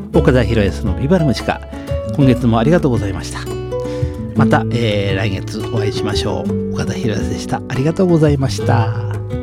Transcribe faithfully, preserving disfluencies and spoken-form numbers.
岡田博康のビバラムチカ、今月もありがとうございました。また、えー、来月お会いしましょう。岡田博康でした。ありがとうございました。